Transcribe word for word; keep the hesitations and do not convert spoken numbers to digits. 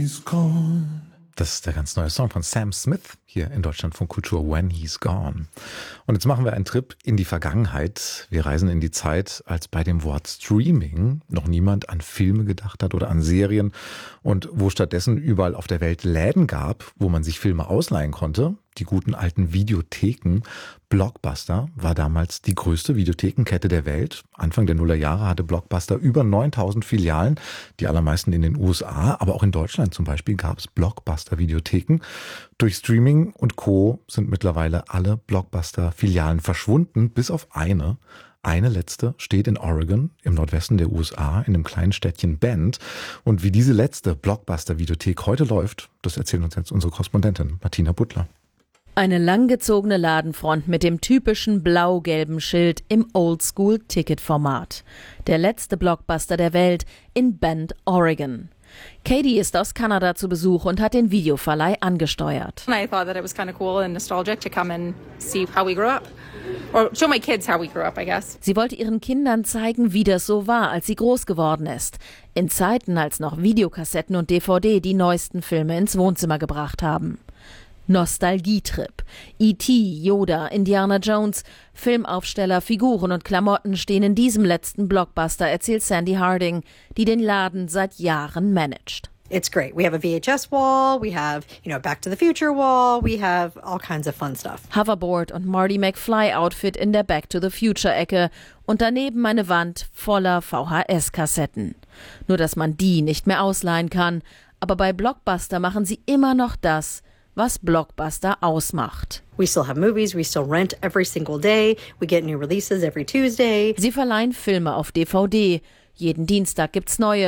He's gone. Das ist der ganz neue Song von Sam Smith hier in Deutschland von Kultur, When He's Gone. Und jetzt machen wir einen Trip in die Vergangenheit. Wir reisen in die Zeit, als bei dem Wort Streaming noch niemand an Filme gedacht hat oder an Serien und wo stattdessen überall auf der Welt Läden gab, wo man sich Filme ausleihen konnte. Die guten alten Videotheken. Blockbuster war damals die größte Videothekenkette der Welt. Anfang der Nullerjahre hatte Blockbuster über neuntausend Filialen, die allermeisten in den U S A, aber auch in Deutschland zum Beispiel gab es Blockbuster-Videotheken. Durch Streaming und Co. sind mittlerweile alle Blockbuster-Filialen verschwunden, bis auf eine. Eine letzte steht in Oregon, im Nordwesten der U S A, in einem kleinen Städtchen Bend. Und wie diese letzte Blockbuster-Videothek heute läuft, das erzählt uns jetzt unsere Korrespondentin Martina Butler. Eine langgezogene Ladenfront mit dem typischen blau-gelben Schild im Oldschool-Ticket-Format. Der letzte Blockbuster der Welt in Bend, Oregon. Katie ist aus Kanada zu Besuch und hat den Videoverleih angesteuert. I thought that it was kind of cool and nostalgic to come and see how we grew up. Or show my kids how we grew up, I guess. Sie wollte ihren Kindern zeigen, wie das so war, als sie groß geworden ist. In Zeiten, als noch Videokassetten und D V D die neuesten Filme ins Wohnzimmer gebracht haben. Nostalgietrip. E T, Yoda, Indiana Jones, Filmaufsteller, Figuren und Klamotten stehen in diesem letzten Blockbuster, erzählt Sandy Harding, die den Laden seit Jahren managt. It's great. We have a V H S wall, we have, you know, Back to the Future wall, we have all kinds of fun stuff. Hoverboard und Marty McFly-Outfit in der Back to the Future-Ecke und daneben eine Wand voller V H S-Kassetten. Nur, dass man die nicht mehr ausleihen kann. Aber bei Blockbuster machen sie immer noch das, was Blockbuster ausmacht. We still have movies, we still rent every single day, we get new releases every Tuesday. Sie verleihen Filme auf D V D. Jeden Dienstag gibt's neue.